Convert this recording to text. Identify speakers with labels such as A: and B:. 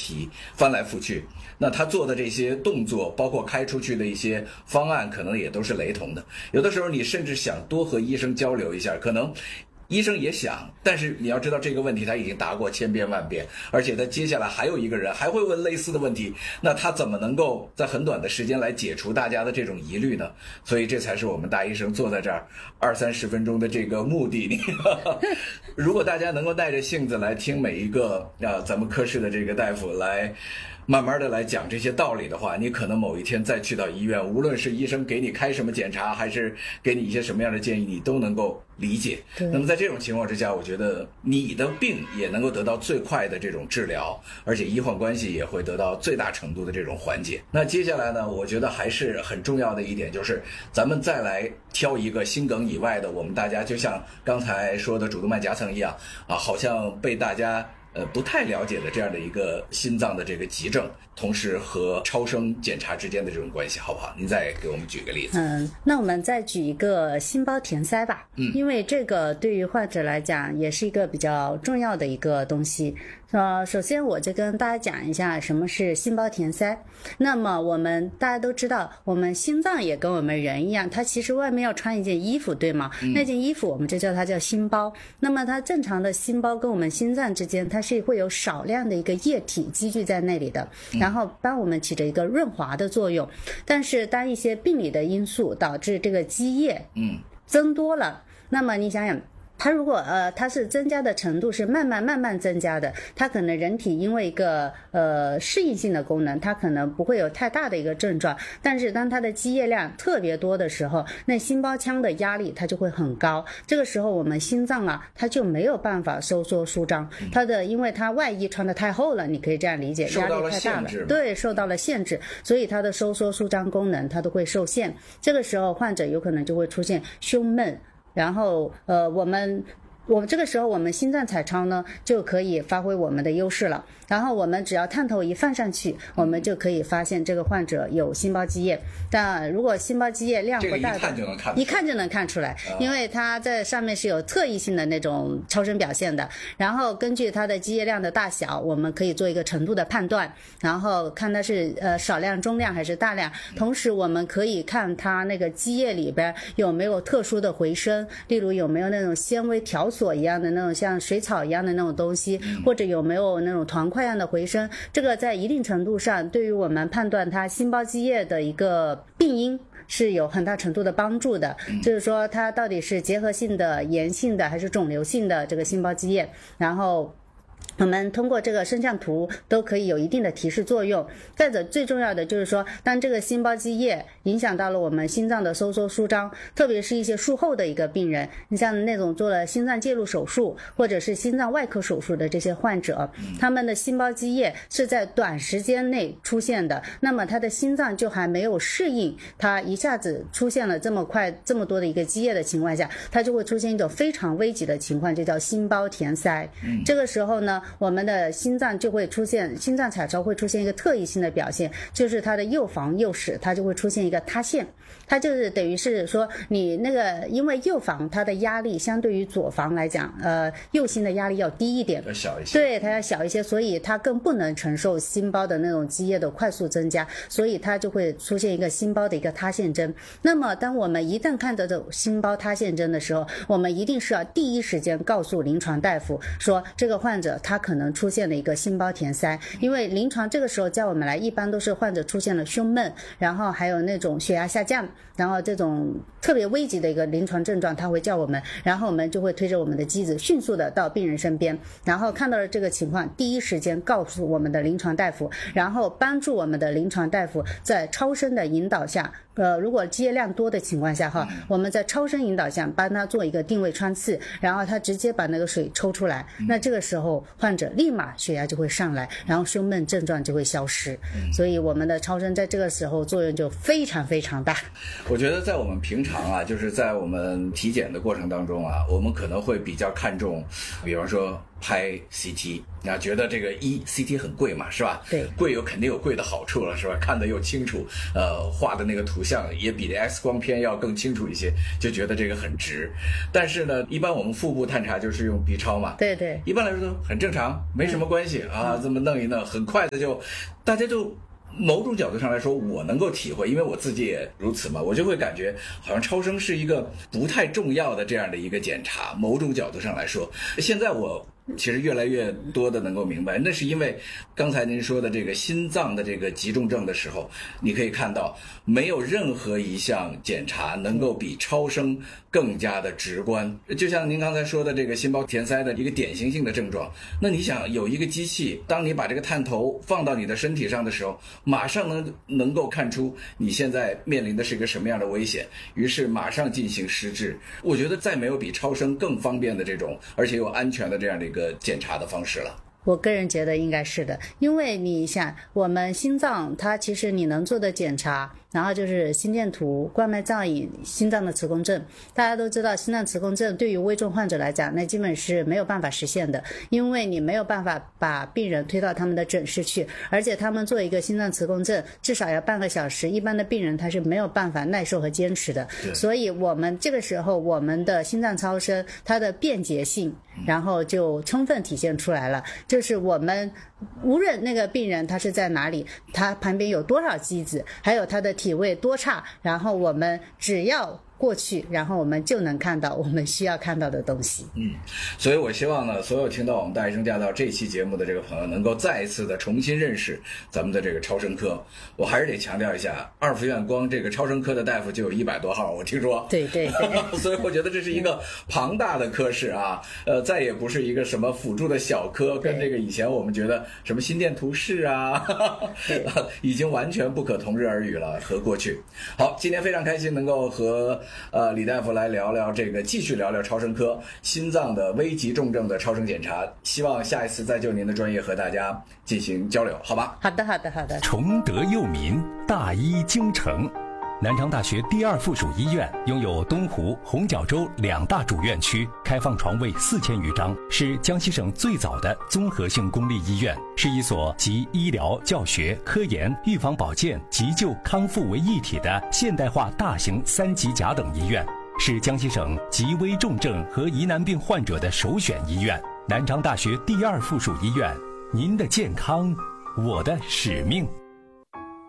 A: 题翻来覆去，那他做的这些动作，包括开出去的一些方案，可能也都是雷同的。有的时候你甚至想多和医生交流一下，可能医生也想，但是你要知道这个问题他已经答过千遍万遍，而且他接下来还有一个人还会问类似的问题，那他怎么能够在很短的时间来解除大家的这种疑虑呢？所以这才是我们大医生坐在这儿20-30分钟的这个目的。如果大家能够耐着性子来听每一个咱们科室的这个大夫来慢慢的来讲这些道理的话，你可能某一天再去到医院，无论是医生给你开什么检查，还是给你一些什么样的建议，你都能够理解。那么在这种情况之下，我觉得你的病也能够得到最快的这种治疗，而且医患关系也会得到最大程度的这种缓解。那接下来呢，我觉得还是很重要的一点，就是咱们再来挑一个心梗以外的，我们大家就像刚才说的主动脉夹层一样好像被大家不太了解的这样的一个心脏的这个急症，同时和超声检查之间的这种关系，好不好？您再给我们举个例子。
B: 那我们再举一个心包填塞吧。因为这个对于患者来讲也是一个比较重要的一个东西。首先我就跟大家讲一下什么是心包填塞。那么我们大家都知道，我们心脏也跟我们人一样，它其实外面要穿一件衣服，对吗？那件衣服我们就叫它叫心包。那么它正常的心包跟我们心脏之间，它是会有少量的一个液体积聚在那里的，然后帮我们起着一个润滑的作用。但是当一些病理的因素导致这个积液增多了，那么你想想，它如果它是增加的程度是慢慢增加的，它可能人体因为一个适应性的功能，它可能不会有太大的一个症状，但是当它的积液量特别多的时候，那心包腔的压力它就会很高，这个时候我们心脏它就没有办法收缩舒张，它的因为它外衣穿得太厚了，你可以这样理解，压力太大了，对，受到了限制，所以它的收缩舒张功能它都会受限，这个时候患者有可能就会出现胸闷。然后我们这个时候我们心脏彩超呢就可以发挥我们的优势了，然后我们只要探头一放上去，我们就可以发现这个患者有心包积液。但如果心包积液量不大的，一看就能看出来，因为它在上面是有特异性的那种超声表现的，然后根据它的积液量的大小，我们可以做一个程度的判断，然后看它是少量、中量还是大量，同时我们可以看它那个积液里边有没有特殊的回声，例如有没有那种纤维条索一样的那种像水草一样的那种东西，或者有没有那种团块样的回声，这个在一定程度上对于我们判断它心包积液的一个病因是有很大程度的帮助的，就是说它到底是结核性的、炎性的还是肿瘤性的这个心包积液，然后我们通过这个声像图都可以有一定的提示作用。再者最重要的就是说，当这个心包积液影响到了我们心脏的收缩舒张，特别是一些术后的一个病人，你像那种做了心脏介入手术或者是心脏外科手术的这些患者，他们的心包积液是在短时间内出现的，那么他的心脏就还没有适应，他一下子出现了这么快这么多的一个积液的情况下，他就会出现一种非常危急的情况，就叫心包填塞。这个时候呢，我们的心脏就会出现，心脏彩超会出现一个特异性的表现，就是它的右房右室它就会出现一个塌陷，它就是等于是说你那个因为右房它的压力相对于左房来讲，右心的压力要低一点，
A: 小一些，
B: 对，它要小一些，所以它更不能承受心包的那种积液的快速增加，所以它就会出现一个心包的一个塌陷征。那么当我们一旦看到这心包塌陷征的时候，我们一定是要第一时间告诉临床大夫说这个患者他可能出现了一个心包填塞，因为临床这个时候叫我们来一般都是患者出现了胸闷，然后还有那种血压下降，然后这种特别危急的一个临床症状他会叫我们，然后我们就会推着我们的机子迅速的到病人身边，然后看到了这个情况第一时间告诉我们的临床大夫，然后帮助我们的临床大夫在超声的引导下，如果积液量多的情况下我们在超声引导下帮他做一个定位穿刺，然后他直接把那个水抽出来，那这个时候患者立马血压就会上来，然后胸闷症状就会消失，所以我们的超声在这个时候作用就非常非常大。
A: 我觉得在我们平常就是在我们体检的过程当中我们可能会比较看重，比方说拍 CT， 觉得这个CT 很贵嘛，是吧？
B: 对，
A: 贵肯定有贵的好处了，是吧？看得又清楚，画的那个图像也比这 X 光片要更清楚一些，就觉得这个很值。但是呢，一般我们腹部探查就是用 B 超嘛，
B: 对对，
A: 一般来说都很正常，没什么关系啊，这么弄一弄，很快的大家就。某种角度上来说，我能够体会，因为我自己也如此嘛，我就会感觉好像超声是一个不太重要的这样的一个检查。某种角度上来说，现在我其实越来越多的能够明白，那是因为刚才您说的这个心脏的这个急重症的时候，你可以看到没有任何一项检查能够比超声更加的直观。就像您刚才说的这个心包填塞的一个典型性的症状，那你想有一个机器，当你把这个探头放到你的身体上的时候，马上能够看出你现在面临的是一个什么样的危险，于是马上进行施治。我觉得再没有比超声更方便的这种而且又安全的这样的一个检查的方式了。
B: 我个人觉得应该是的，因为你想，我们心脏它其实你能做的检查，然后就是心电图、冠脉造影、心脏的磁共振。大家都知道，心脏磁共振对于危重患者来讲，那基本是没有办法实现的，因为你没有办法把病人推到他们的诊室去，而且他们做一个心脏磁共振至少要半个小时，一般的病人他是没有办法耐受和坚持的。所以我们这个时候，我们的心脏超声它的便捷性，然后就充分体现出来了。就是我们无论那个病人他是在哪里，他旁边有多少机子，还有他的体位多差，然后我们只要过去，然后我们就能看到我们需要看到的东西。
A: 所以我希望呢，所有听到我们大医生驾到这期节目的这个朋友，能够再一次的重新认识咱们的这个超声科。我还是得强调一下，二附院光这个超声科的大夫就有100多号，我听说。
B: 对对对。
A: 所以我觉得这是一个庞大的科室啊，再也不是一个什么辅助的小科，跟这个以前我们觉得什么心电图室啊，已经完全不可同日而语了，和过去。好，今天非常开心能够和李大夫来聊聊这个，继续聊聊超声科心脏的危急重症的超声检查，希望下一次再就您的专业和大家进行交流，好吧？
B: 好的好的好的。
C: 崇德佑民，大医精诚。南昌大学第二附属医院拥有东湖、红角洲2大主院区，开放床位4000余张，是江西省最早的综合性公立医院，是一所集医疗、教学、科研、预防保健、急救、康复为一体的现代化大型3级甲等医院，是江西省极危重症和疑难病患者的首选医院。南昌大学第二附属医院，您的健康，我的使命。